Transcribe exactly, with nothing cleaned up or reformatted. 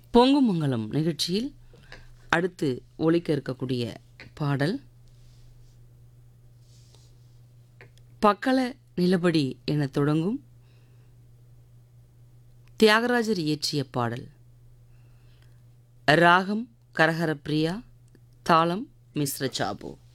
பொங்குமங்கலம் நிகழ்ச்சியில் அடுத்து ஒலிக்க இருக்கக்கூடிய பாடல் பக்கல நிலபடி என தொடங்கும் தியாகராஜர் இயற்றிய பாடல். ராகம் கரஹர பிரியா, தாளம் மிஸ்ர சாபு.